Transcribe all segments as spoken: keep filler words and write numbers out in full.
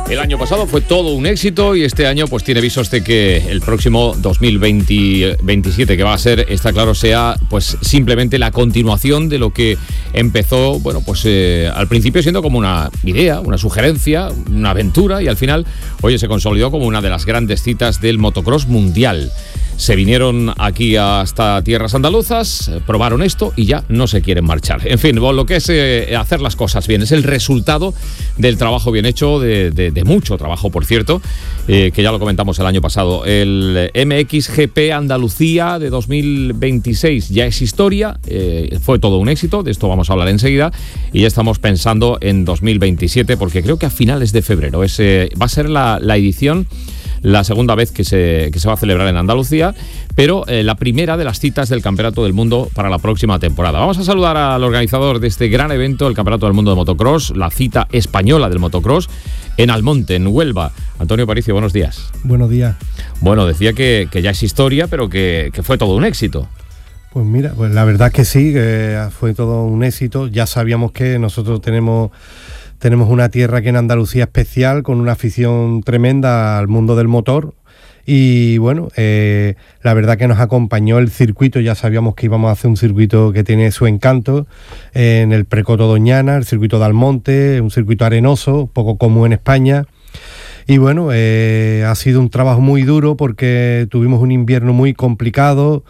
El año pasado fue todo un éxito y este año pues tiene visos de que el próximo dos mil veintisiete que va a ser, está claro, sea pues simplemente la continuación de lo que empezó, bueno, pues eh, al principio siendo como una idea, una sugerencia, una aventura y al final, oye, se consolidó como una de las grandes citas del motocross mundial. Se vinieron aquí hasta tierras andaluzas, probaron esto y ya no se quieren marchar. En fin, lo que es eh, hacer las cosas bien, es el resultado del trabajo bien hecho, de, de, de mucho trabajo, por cierto, eh, que ya lo comentamos el año pasado. El M X G P Andalucía de dos mil veintiséis ya es historia, eh, fue todo un éxito, de esto vamos a hablar enseguida, y ya estamos pensando en dos mil veintisiete, porque creo que a finales de febrero es, eh, va a ser la, la edición, la segunda vez que se, que se va a celebrar en Andalucía, pero eh, la primera de las citas del Campeonato del Mundo para la próxima temporada. Vamos a saludar al organizador de este gran evento, el Campeonato del Mundo de Motocross, la cita española del motocross, en Almonte, en Huelva. Antonio Aparicio, buenos días. Buenos días. Bueno, decía que, que ya es historia, pero que, que fue todo un éxito. Pues mira, pues la verdad que sí, que fue todo un éxito. Ya sabíamos que nosotros tenemos... Tenemos una tierra aquí en Andalucía especial, con una afición tremenda al mundo del motor. Y bueno, eh, la verdad que nos acompañó el circuito. Ya sabíamos que íbamos a hacer un circuito que tiene su encanto, eh, en el Precoto Doñana, el circuito de Almonte, un circuito arenoso, poco común en España. Y bueno, eh, ha sido un trabajo muy duro porque tuvimos un invierno muy complicado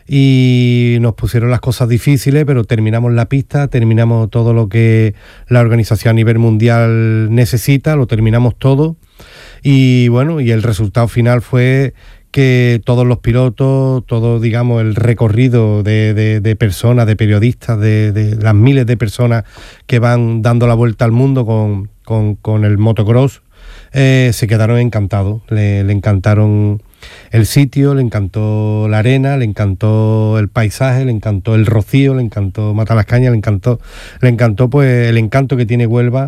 y nos pusieron las cosas difíciles, pero terminamos la pista, terminamos todo lo que la organización a nivel mundial necesita, lo terminamos todo. Y bueno, y el resultado final fue que todos los pilotos, todo, digamos, el recorrido de, de, de personas, de periodistas, de, de las miles de personas que van dando la vuelta al mundo con, con, con el motocross, eh, se quedaron encantados, le, le encantaron el sitio, le encantó la arena, le encantó el paisaje, le encantó el rocío, le encantó Matalascañas, le encantó, le encantó pues el encanto que tiene Huelva.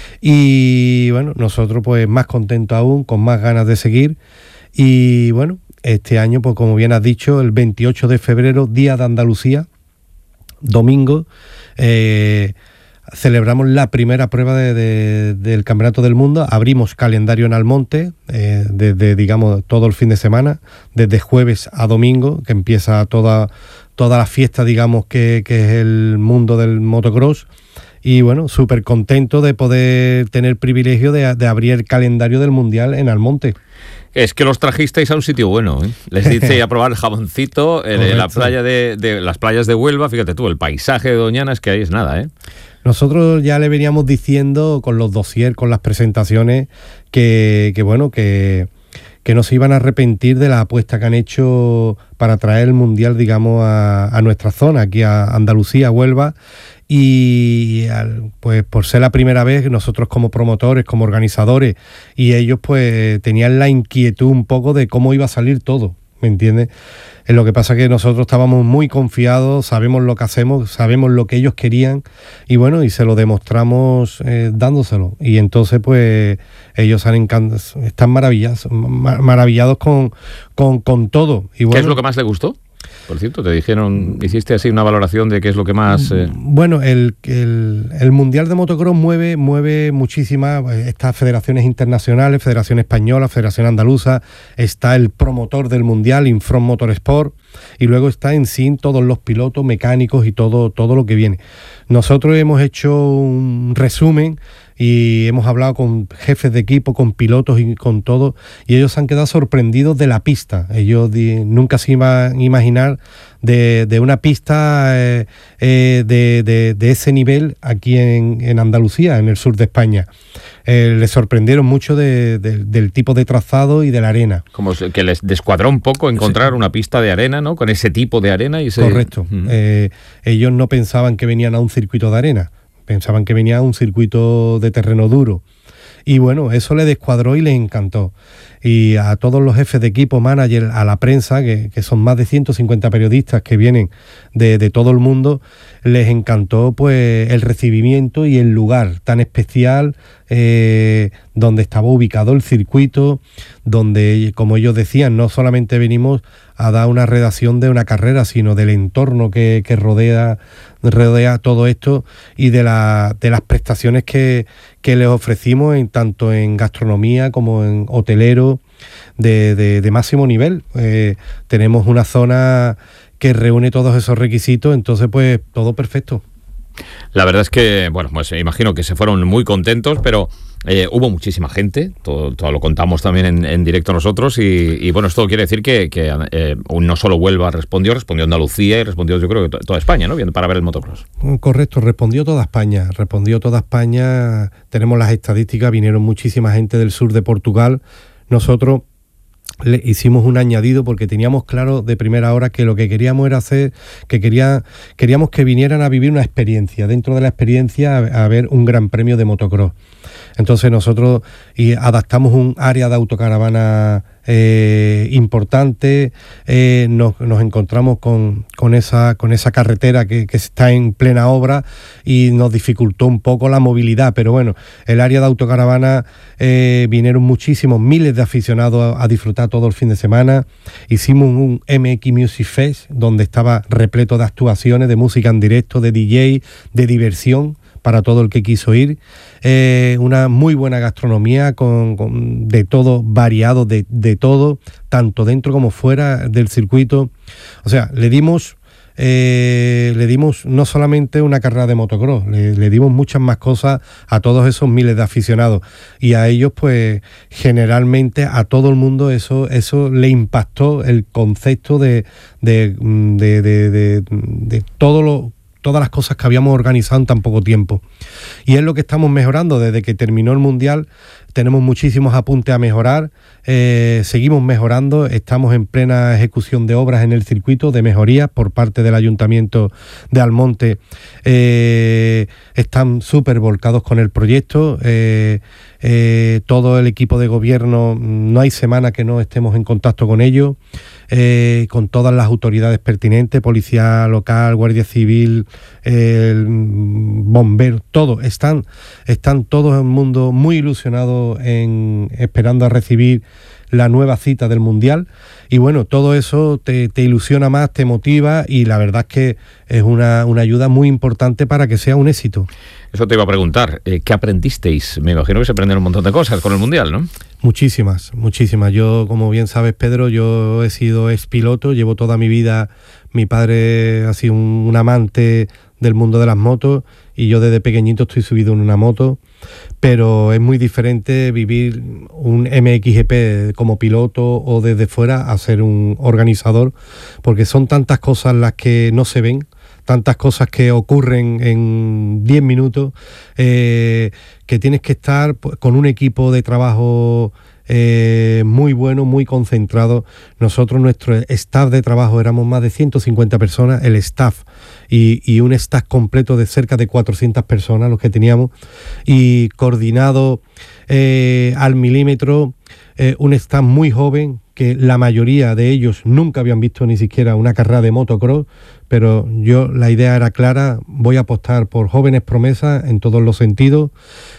Y bueno, nosotros pues más contentos aún, con más ganas de seguir. Y bueno, este año, pues como bien has dicho, el veintiocho de febrero, Día de Andalucía, domingo, eh, celebramos la primera prueba de, de, del Campeonato del Mundo. Abrimos calendario en Almonte, eh, desde, digamos, todo el fin de semana, desde jueves a domingo, que empieza toda, toda la fiesta, digamos, que, que es el mundo del motocross. Y bueno, súper contento de poder tener el privilegio de, de abrir el calendario del Mundial en Almonte. Es que los trajisteis a un sitio bueno, ¿eh? Les dice a probar el jamoncito en, en la playa de, de las playas de Huelva. Fíjate tú, el paisaje de Doñana es que ahí es nada, ¿eh? Nosotros ya le veníamos diciendo con los dossiers, con las presentaciones, que, que bueno, que, que no se iban a arrepentir de la apuesta que han hecho para traer el Mundial, digamos, a, a nuestra zona, aquí a Andalucía, a Huelva. Y pues por ser la primera vez, nosotros como promotores, como organizadores, y ellos pues tenían la inquietud un poco de cómo iba a salir todo, ¿me entiendes? Es lo que pasa que nosotros estábamos muy confiados, sabemos lo que hacemos, sabemos lo que ellos querían, y bueno, y se lo demostramos eh, dándoselo. Y entonces pues ellos han encant- están maravillados, maravillados con, con, con todo. Y bueno, ¿qué es lo que más le gustó? Por cierto, te dijeron, hiciste así una valoración de qué es lo que más... Eh... Bueno, el, el, el Mundial de Motocross mueve, mueve muchísimas, estas federaciones internacionales, Federación Española, Federación Andaluza, está el promotor del Mundial, Infront Motorsport, y luego está en sí todos los pilotos, mecánicos y todo, todo lo que viene. Nosotros hemos hecho un resumen y hemos hablado con jefes de equipo, con pilotos y con todo, y ellos han quedado sorprendidos de la pista. Ellos di, nunca se iban a imaginar de, de una pista eh, eh, de, de, de ese nivel aquí en, en Andalucía, en el sur de España. Eh, les sorprendieron mucho de, de, del tipo de trazado y de la arena. Como que les descuadró un poco encontrar sí. una pista de arena, ¿no? Con ese tipo de arena. Y ese... Correcto. Uh-huh. Eh, ellos no pensaban que venían a un circuito de arena. Pensaban que venía a un circuito de terreno duro. Y bueno, eso le descuadró y les encantó. Y a todos los jefes de equipo, manager, a la prensa, que, que son más de ciento cincuenta periodistas que vienen de, de todo el mundo, les encantó pues el recibimiento y el lugar tan especial, eh, donde estaba ubicado el circuito, donde, como ellos decían, no solamente venimos a dar una redacción de una carrera, sino del entorno que, que rodea, rodea todo esto y de, la, de las prestaciones que, que les ofrecimos en, tanto en gastronomía como en hotelero de, de, de máximo nivel. Eh, tenemos una zona que reúne todos esos requisitos, entonces pues todo perfecto. La verdad es que, bueno, pues imagino que se fueron muy contentos, pero eh, hubo muchísima gente, todo, todo lo contamos también en, en directo nosotros, y, y bueno, esto quiere decir que, que eh, no solo Huelva respondió, respondió Andalucía y respondió, yo creo que toda España, ¿no? Para ver el motocross. Correcto, respondió toda España, respondió toda España, tenemos las estadísticas, vinieron muchísima gente del sur de Portugal. Nosotros le hicimos un añadido porque teníamos claro de primera hora que lo que queríamos era hacer, que quería, queríamos que vinieran a vivir una experiencia, dentro de la experiencia a, a ver un gran premio de motocross. Entonces nosotros y adaptamos un área de autocaravana eh, importante, eh, nos, nos encontramos con, con, esa, con esa carretera que, que está en plena obra y nos dificultó un poco la movilidad, pero bueno, el área de autocaravana eh, vinieron muchísimos, miles de aficionados a, a disfrutar todo el fin de semana. Hicimos un M X Music Fest donde estaba repleto de actuaciones, de música en directo, de D J, de diversión para todo el que quiso ir, eh, una muy buena gastronomía con, con de todo variado, de, de todo, tanto dentro como fuera del circuito. O sea, le dimos eh, le dimos no solamente una carrera de motocross, le, le dimos muchas más cosas a todos esos miles de aficionados, y a ellos pues generalmente a todo el mundo eso, eso le impactó el concepto de, de, de, de, de, de todo lo todas las cosas que habíamos organizado en tan poco tiempo. Y es lo que estamos mejorando. Desde que terminó el Mundial tenemos muchísimos apuntes a mejorar, eh, seguimos mejorando, estamos en plena ejecución de obras en el circuito, de mejorías por parte del Ayuntamiento de Almonte. Eh, están súper volcados con el proyecto, eh, eh, todo el equipo de gobierno, no hay semana que no estemos en contacto con ellos, eh, con todas las autoridades pertinentes, policía local, guardia civil, eh, bomberos, todo, están, están todo el mundo muy ilusionado en esperando a recibir la nueva cita del Mundial, y bueno, todo eso te, te ilusiona más, te motiva, y la verdad es que es una, una ayuda muy importante para que sea un éxito. Eso te iba a preguntar, eh, ¿qué aprendisteis? Me imagino que se aprendieron un montón de cosas con el Mundial, ¿no? Muchísimas, muchísimas. Yo, como bien sabes, Pedro, yo he sido expiloto, llevo toda mi vida, mi padre ha sido un, un amante del mundo de las motos, y yo desde pequeñito estoy subido en una moto, pero es muy diferente vivir un M X G P como piloto o desde fuera a ser un organizador, porque son tantas cosas las que no se ven, tantas cosas que ocurren en diez minutos, eh, que tienes que estar con un equipo de trabajo eh, muy bueno, muy concentrado. Nosotros, nuestro staff de trabajo, éramos más de ciento cincuenta personas, el staff, y, y un staff completo de cerca de cuatrocientas personas los que teníamos, y coordinado eh, al milímetro, eh, un staff muy joven, que la mayoría de ellos nunca habían visto ni siquiera una carrera de motocross, pero yo, la idea era clara, voy a apostar por jóvenes promesas en todos los sentidos,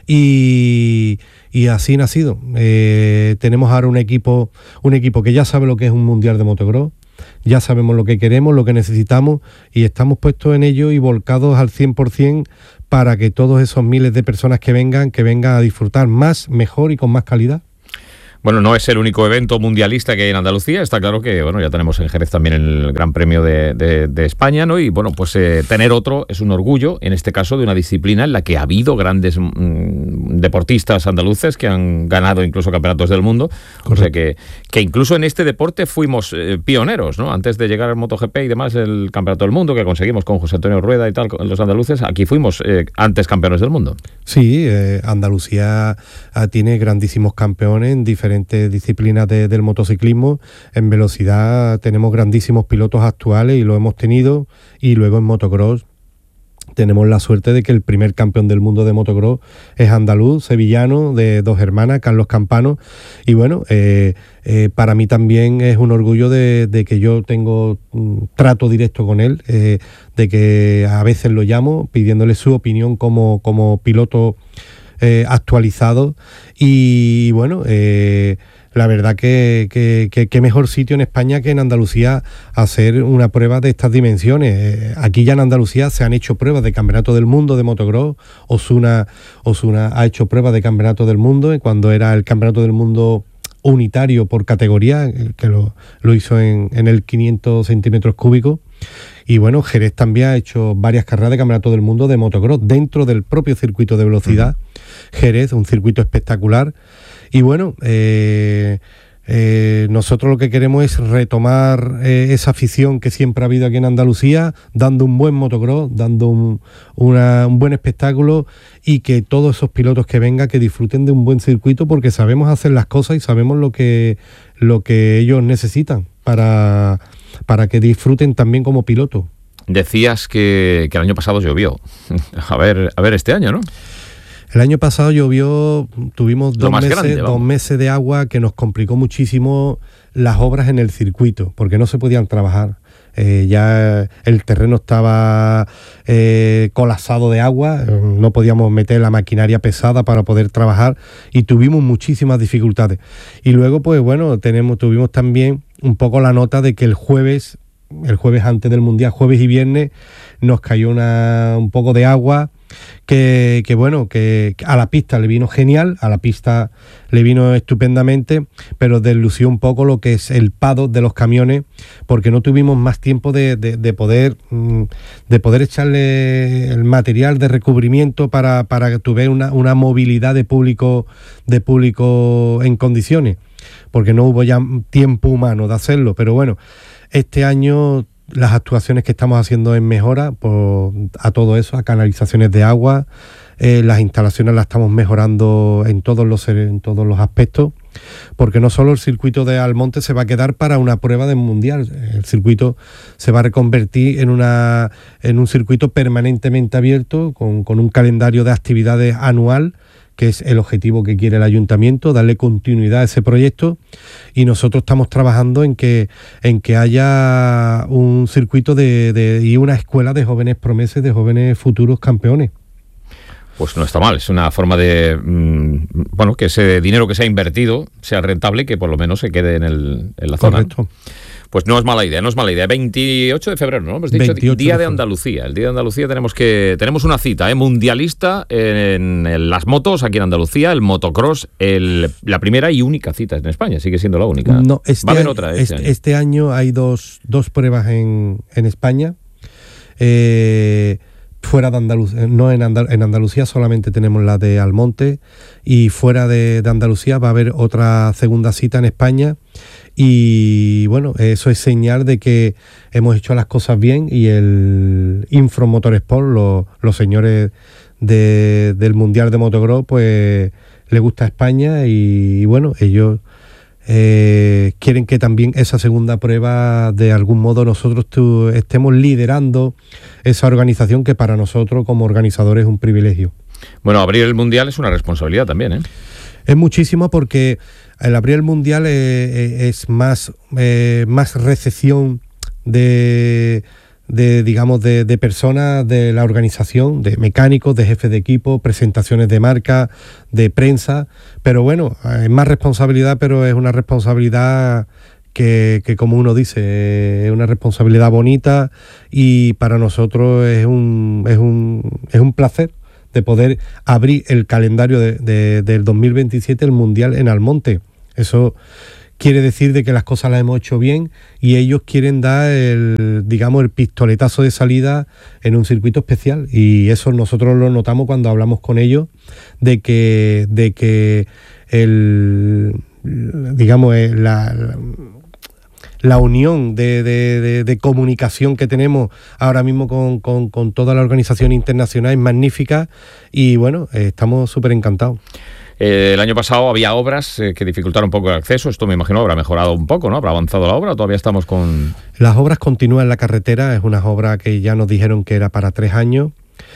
y, y así ha nacido. Eh, tenemos ahora un equipo, un equipo que ya sabe lo que es un mundial de motocross, ya sabemos lo que queremos, lo que necesitamos, y estamos puestos en ello y volcados al cien por ciento para que todos esos miles de personas que vengan, que vengan a disfrutar más, mejor y con más calidad. Bueno, no es el único evento mundialista que hay en Andalucía. Está claro que, bueno, ya tenemos en Jerez también el Gran Premio de, de, de España, ¿no? Y, bueno, pues eh, tener otro es un orgullo, en este caso, de una disciplina en la que ha habido grandes mmm, deportistas andaluces que han ganado incluso campeonatos del mundo. Correcto. O sea que, que incluso en este deporte fuimos eh, pioneros, ¿no? Antes de llegar al MotoGP y demás, el Campeonato del Mundo que conseguimos con José Antonio Rueda y tal, los andaluces, aquí fuimos eh, antes campeones del mundo. Sí, eh, Andalucía tiene grandísimos campeones en diferentes diferentes disciplinas de, del motociclismo. En velocidad tenemos grandísimos pilotos actuales y lo hemos tenido, y luego en motocross tenemos la suerte de que el primer campeón del mundo de motocross es andaluz, sevillano, de dos hermanas, Carlos Campano, y bueno, eh, eh, para mí también es un orgullo de, de que yo tengo un trato directo con él, eh, de que a veces lo llamo pidiéndole su opinión como, como piloto eh, actualizado y bueno, eh, la verdad que, que, que, que mejor sitio en España que en Andalucía hacer una prueba de estas dimensiones. Eh, aquí ya en Andalucía se han hecho pruebas de Campeonato del Mundo de motocross. Osuna, Osuna ha hecho pruebas de Campeonato del Mundo eh, cuando era el Campeonato del Mundo unitario por categoría, que lo, lo hizo en, en el quinientos centímetros cúbicos. Y bueno, Jerez también ha hecho varias carreras de Campeonato del Mundo de motocross dentro del propio circuito de velocidad. Uh-huh. Jerez, un circuito espectacular. Y bueno, eh, eh, nosotros lo que queremos es retomar eh, esa afición que siempre ha habido aquí en Andalucía, dando un buen motocross, dando un, una, un buen espectáculo y que todos esos pilotos que vengan que disfruten de un buen circuito porque sabemos hacer las cosas y sabemos lo que, lo que ellos necesitan para, para que disfruten también como pilotos. Decías que, que el año pasado llovió. A ver, a ver este año, ¿no? El año pasado llovió, tuvimos dos meses, grande, dos meses de agua que nos complicó muchísimo las obras en el circuito, porque no se podían trabajar. Eh, ya el terreno estaba eh, colapsado de agua, no podíamos meter la maquinaria pesada para poder trabajar y tuvimos muchísimas dificultades. Y luego, pues bueno, tenemos, tuvimos también un poco la nota de que el jueves, el jueves antes del Mundial, jueves y viernes, nos cayó una, un poco de agua. Que, que bueno, que a la pista le vino genial, a la pista le vino estupendamente, pero deslució un poco lo que es el paddock de los camiones, porque no tuvimos más tiempo de, de, de poder de poder echarle el material de recubrimiento para, para que tuviera una, una movilidad de público, de público en condiciones, porque no hubo ya tiempo humano de hacerlo. Pero bueno, este año las actuaciones que estamos haciendo en mejora por, a todo eso, a canalizaciones de agua, eh, las instalaciones las estamos mejorando en todos los en todos los aspectos, porque no solo el circuito de Almonte se va a quedar para una prueba del Mundial, el circuito se va a reconvertir en una en un circuito permanentemente abierto, con, con un calendario de actividades anual, que es el objetivo que quiere el ayuntamiento, darle continuidad a ese proyecto, y nosotros estamos trabajando en que en que haya un circuito de, de y una escuela de jóvenes promesas, de jóvenes futuros campeones. Pues no está mal, es una forma de, mmm, bueno, que ese dinero que se ha invertido sea rentable, que por lo menos se quede en, el, en la zona. Correcto. Pues no es mala idea, no es mala idea. veintiocho de febrero, ¿no? Hemos dicho Día de Andalucía. El Día de Andalucía tenemos que tenemos una cita, ¿eh? Mundialista en, en las motos aquí en Andalucía, el motocross, el, la primera y única cita en España, sigue siendo la única. No, este Va a haber año, otra este, este, año. este año hay dos, dos pruebas en, en España. Eh, fuera de Andalucía, no en, Andal- en Andalucía solamente tenemos la de Almonte, y fuera de, de Andalucía va a haber otra segunda cita en España. Y bueno, eso es señal de que hemos hecho las cosas bien, y el Infro Motorsport, los, los señores de, del Mundial de Motocross, pues les gusta España, y, y bueno, ellos eh, quieren que también esa segunda prueba de algún modo nosotros tu, estemos liderando esa organización, que para nosotros como organizadores es un privilegio. Bueno, abrir el Mundial es una responsabilidad también, ¿eh? Es muchísimo, porque el abrir el Mundial eh, es más, eh, más recepción de, de digamos, de, de personas de la organización, de mecánicos, de jefes de equipo, presentaciones de marca, de prensa. Pero bueno, es más responsabilidad, pero es una responsabilidad que, que como uno dice, es una responsabilidad bonita, y para nosotros es un, es un, es un placer de poder abrir el calendario de, de, del dos mil veintisiete, el Mundial en Almonte. Eso quiere decir de que las cosas las hemos hecho bien, y ellos quieren dar el, digamos, el pistoletazo de salida en un circuito especial, y eso nosotros lo notamos cuando hablamos con ellos, de que, de que el, digamos, la, la la unión de, de, de, de comunicación que tenemos ahora mismo con, con, con toda la organización internacional es magnífica, y bueno, eh, estamos súper encantados. Eh, el año pasado había obras eh, que dificultaron un poco el acceso. Esto me imagino habrá mejorado un poco, ¿no? ¿Habrá avanzado la obra o todavía estamos con...? Las obras continúan en la carretera, es una obra que ya nos dijeron que era para tres años.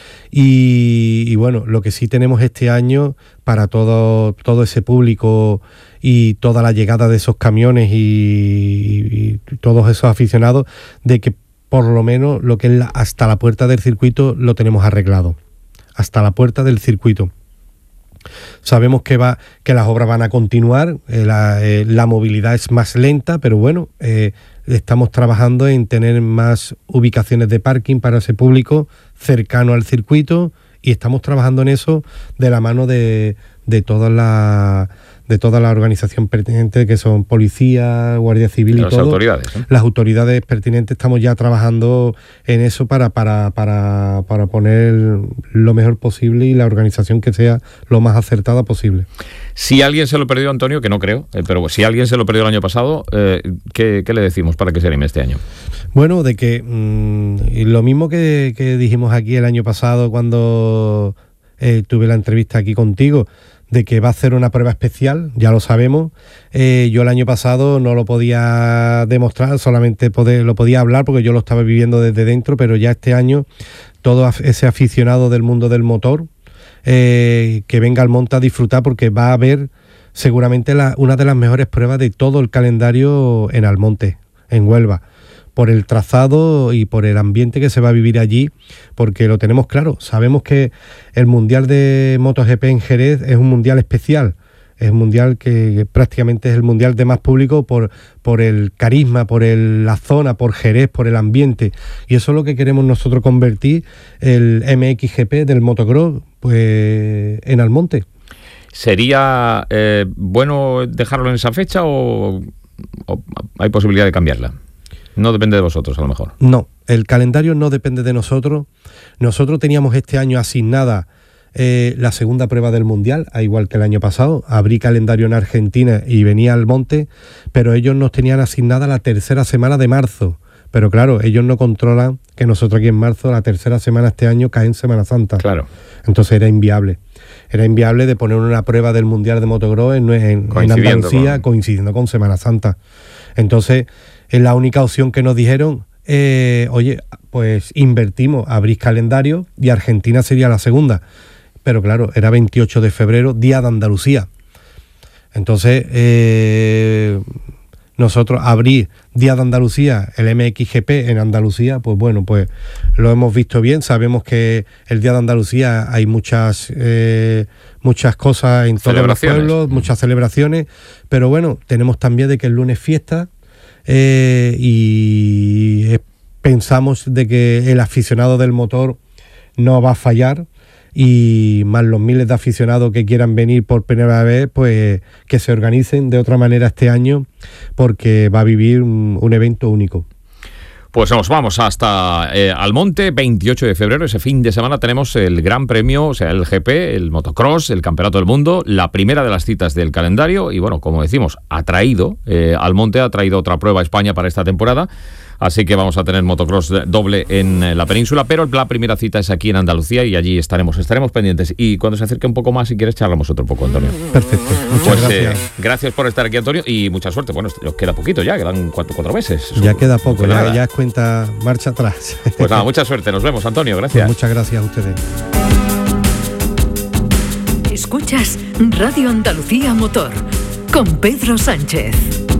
Y, y bueno, lo que sí tenemos este año para todo, todo ese público y toda la llegada de esos camiones y, y todos esos aficionados, de que por lo menos lo que es la, hasta la puerta del circuito lo tenemos arreglado. Hasta la puerta del circuito. Sabemos que va que las obras van a continuar, eh, la, eh, la movilidad es más lenta, pero bueno, eh, estamos trabajando en tener más ubicaciones de parking para ese público cercano al circuito y estamos trabajando en eso de la mano de, de toda la de toda la organización pertinente, que son policía, guardia civil y las todo. autoridades, ¿eh? Las autoridades pertinentes estamos ya trabajando en eso para, para, para, para poner lo mejor posible y la organización que sea lo más acertada posible. Si alguien se lo perdió, Antonio, que no creo, eh, pero si alguien se lo perdió el año pasado, eh, ¿qué, ¿qué le decimos para que se anime este año? Bueno, de que mmm, lo mismo que, que dijimos aquí el año pasado cuando eh, tuve la entrevista aquí contigo, de que va a hacer una prueba especial, ya lo sabemos. Eh, yo el año pasado no lo podía demostrar, solamente poder, lo podía hablar porque yo lo estaba viviendo desde dentro, pero ya este año todo ese aficionado del mundo del motor eh, que venga al monte a disfrutar, porque va a haber seguramente la, una de las mejores pruebas de todo el calendario en Almonte, en Huelva, por el trazado y por el ambiente que se va a vivir allí, porque lo tenemos claro. Sabemos que el Mundial de MotoGP en Jerez es un mundial especial, es un mundial que, que prácticamente es el mundial de más público por, por el carisma, por el, la zona, por Jerez, por el ambiente, y eso es lo que queremos nosotros convertir el M X G P del motocross pues, en Almonte. ¿Sería eh, bueno dejarlo en esa fecha o, o hay posibilidad de cambiarla? No depende de vosotros, a lo mejor. No, el calendario no depende de nosotros. Nosotros teníamos este año asignada eh, la segunda prueba del Mundial, a igual que el año pasado. Abrí calendario en Argentina y venía al monte, pero ellos nos tenían asignada la tercera semana de marzo. Pero claro, ellos no controlan que nosotros aquí en marzo, la tercera semana este año, cae en Semana Santa. Claro. Entonces era inviable. Era inviable de poner una prueba del Mundial de Motocross en, en, en Andalucía con... coincidiendo con Semana Santa. Entonces, es la única opción que nos dijeron, eh, oye, pues invertimos, abrís calendario y Argentina sería la segunda. Pero claro, era veintiocho de febrero, Día de Andalucía. Entonces, eh, nosotros abrir Día de Andalucía, el M X G P en Andalucía, pues bueno, pues lo hemos visto bien. Sabemos que el Día de Andalucía hay muchas eh, muchas cosas en todos los pueblos, muchas celebraciones, pero bueno, tenemos también de que el lunes fiesta, eh, y eh, pensamos de que el aficionado del motor no va a fallar, y más los miles de aficionados que quieran venir por primera vez, pues que se organicen de otra manera este año, porque va a vivir un, un evento único. Pues nos vamos hasta eh, Almonte, veintiocho de febrero, ese fin de semana tenemos el Gran Premio, o sea, el G P, el Motocross, el Campeonato del Mundo, la primera de las citas del calendario, y bueno, como decimos, ha traído, eh, Almonte ha traído otra prueba a España para esta temporada, así que vamos a tener motocross doble en la península, pero la primera cita es aquí en Andalucía y allí estaremos, estaremos pendientes. Y cuando se acerque un poco más, si quieres, charlamos otro poco, Antonio. Perfecto, muchas pues, gracias. Eh, gracias por estar aquí, Antonio, y mucha suerte. Bueno, os queda poquito ya, quedan cuatro, cuatro meses. Ya queda poco, ya, ya es cuenta marcha atrás. Pues nada, mucha suerte, nos vemos, Antonio, gracias. Pues muchas gracias a ustedes. Escuchas Radio Andalucía Motor con Pedro Sánchez.